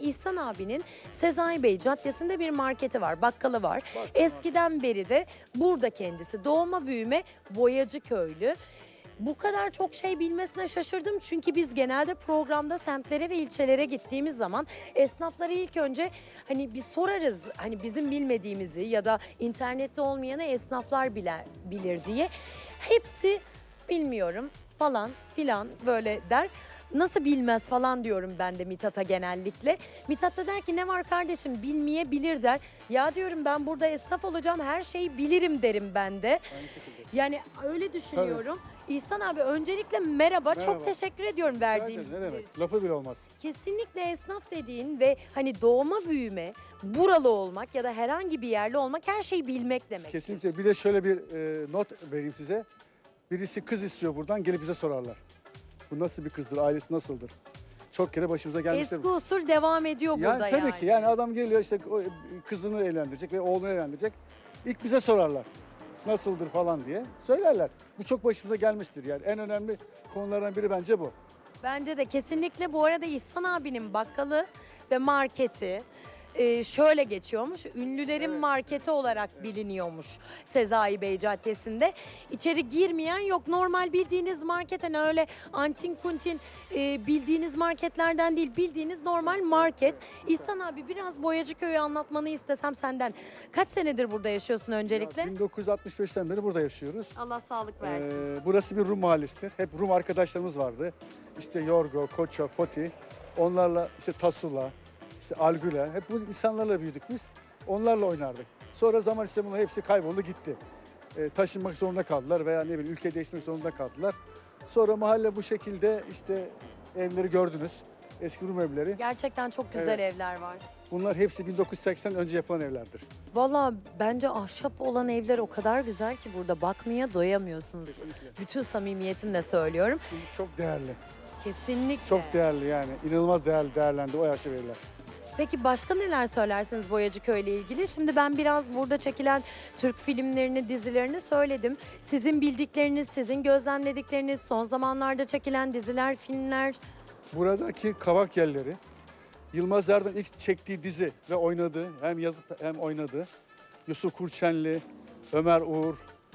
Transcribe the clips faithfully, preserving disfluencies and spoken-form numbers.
İhsan abinin Sezai Bey Caddesi'nde bir marketi var, bakkalı var. Bak, Eskiden beri de burada kendisi. Doğma büyüme boyacı köylü. Bu kadar çok şey bilmesine şaşırdım çünkü biz genelde programda semtlere ve ilçelere gittiğimiz zaman esnaflara ilk önce hani bir sorarız, hani bizim bilmediğimizi ya da internette olmayanı esnaflar bilir, bilir diye. Hepsi bilmiyorum falan filan böyle der. Nasıl bilmez falan diyorum ben de Mithat'a genellikle. Mithat da der ki ne var kardeşim bilmeyebilir der. Ya diyorum ben burada esnaf olacağım, her şeyi bilirim derim ben de. Yani öyle düşünüyorum. İhsan abi öncelikle merhaba. Merhaba. Çok teşekkür ediyorum verdiğim Ne demek? bilgiler için. Lafı bile olmaz. Kesinlikle esnaf dediğin ve hani doğma büyüme, buralı olmak ya da herhangi bir yerli olmak her şeyi bilmek demek. Kesinlikle. Bir de şöyle bir e, not vereyim size. Birisi kız istiyor buradan, gelip bize sorarlar. Bu nasıl bir kızdır, ailesi nasıldır? Çok kere başımıza gelmiştir. Eski usul devam ediyor Yani burada tabii yani. ki yani adam geliyor işte o kızını evlendirecek ve oğlunu evlendirecek. İlk bize sorarlar. Nasıldır falan diye söylerler. Bu çok başımıza gelmiştir yani. En önemli konulardan biri bence bu. Bence de kesinlikle. Bu arada İhsan abinin bakkalı ve marketi e, şöyle geçiyormuş. Ünlülerin Evet. marketi olarak biliniyormuş Sezai Bey Caddesi'nde. İçeri girmeyen yok. Normal bildiğiniz market, hani öyle antin kuntin e, bildiğiniz marketlerden değil. Bildiğiniz normal market. İhsan abi biraz Boyacıköy'ü anlatmanı istesem senden. Kaç senedir burada yaşıyorsun öncelikle? Ya bin dokuz yüz altmış beşten beri burada yaşıyoruz. Allah sağlık versin. Ee, burası bir Rum mahallesidir. Hep Rum arkadaşlarımız vardı. İşte Yorgo, Koça, Foti. Onlarla işte Tasula, işte Algula. Hep bu insanlarla büyüdük biz. Onlarla oynardık. Sonra zaman içinde bunların hepsi kayboldu gitti. Ee, taşınmak zorunda kaldılar veya ne bileyim ülke değiştirmek zorunda kaldılar. Sonra mahalle bu şekilde işte evleri gördünüz. Eski Rum evleri. Gerçekten çok güzel evler var. Bunlar hepsi bin dokuz yüz seksen önce yapılan evlerdir. Valla bence ahşap olan evler o kadar güzel ki burada bakmaya doyamıyorsunuz. Kesinlikle. Bütün samimiyetimle söylüyorum. Şimdi çok değerli. Kesinlikle. Çok değerli yani. İnanılmaz değerli değerlendi o yaşlı evler. Peki başka neler söylersiniz Boyacıköy ile ilgili? Şimdi ben biraz burada çekilen Türk filmlerini, dizilerini söyledim. Sizin bildikleriniz, sizin gözlemledikleriniz, son zamanlarda çekilen diziler, filmler. Buradaki kavak yerleri, Yılmaz Erdoğan ilk çektiği dizi ve oynadığı, hem yazıp hem oynadığı Yusuf Kurçenli, Ömer Uğur,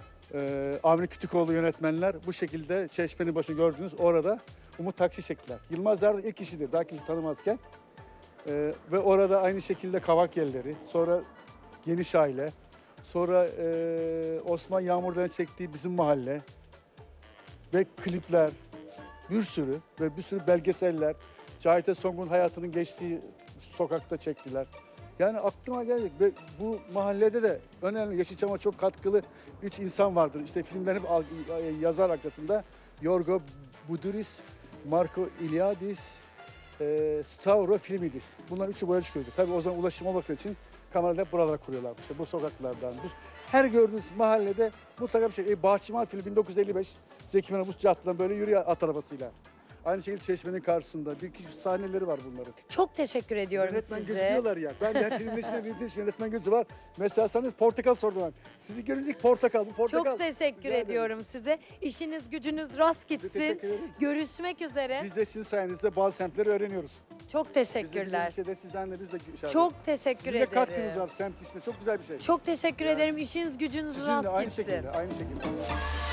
e, Avni Kütükoğlu yönetmenler bu şekilde Çeşmenin başını gördünüz. Orada Umut Taksi çektiler. Yılmaz Erdoğan ilk kişidir, daha kimse tanımazken. E, ve orada aynı şekilde kavak yerleri, sonra Geniş Aile, sonra e, Osman Yağmur'dan çektiği Bizim Mahalle ve klipler, bir sürü ve bir sürü belgeseller. Cahit Song'un hayatının geçtiği sokakta çektiler. Yani aklıma gelecek ve bu mahallede de önemli Yeşilçam'a çok katkılı üç insan vardır. İşte filmlerin hep al- yazar arkasında Yorgo Buduris, Marco Iliadis, e, Stavro Filmidis. Bunlar üçü Boyacıköy'dü. Tabii o zaman ulaşım olmadığı için kameralar hep buralara kuruyorlar. İşte bu sokaklardan. Bu, her gördüğünüz mahallede mutlaka bir şey. E, Bahçıvan filmi bin dokuz yüz elli beş. Zeki Müren bu cadden böyle yürüyor at arabasıyla. Aynı şekilde Çeşmenin karşısında. Bir kişi sahneleri var bunların. Çok teşekkür ediyorum Yönetmen size. gözü diyorlar ya. Ben de her filmin içinde bildiğim şey yönetmen gözü var. Mesela sanırız portakal sordum ben. Sizi görünce portakal. Bu portakal. Çok teşekkür Rica ederim. ediyorum size. İşiniz gücünüz rast gitsin. Teşekkür ederim. Görüşmek üzere. Biz de sizin sayenizde bazı semtleri öğreniyoruz. Çok Bizim teşekkürler. bir şeyde sizden de biz de şey Çok teşekkür Sizin de ederim. katkınız var semt içinde. Çok güzel bir şey. Çok teşekkür Yani ederim. İşiniz gücünüz Sizin de rast aynı gitsin. şekilde, aynı şekilde.